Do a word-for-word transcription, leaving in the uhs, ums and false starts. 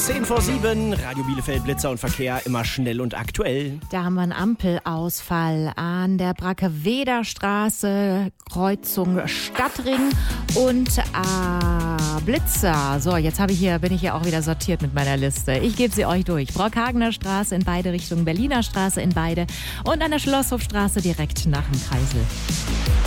zehn vor sieben, Radio Bielefeld, Blitzer und Verkehr, immer schnell und aktuell. Da haben wir einen Ampelausfall an der Bracke-Weder-Straße, Kreuzung Stadtring und äh, Blitzer. So, jetzt habe ich hier, bin ich hier auch wieder sortiert mit meiner Liste. Ich gebe sie euch durch. Brockhagener Straße in beide Richtungen, Berliner Straße in beide und an der Schlosshofstraße direkt nach dem Kreisel.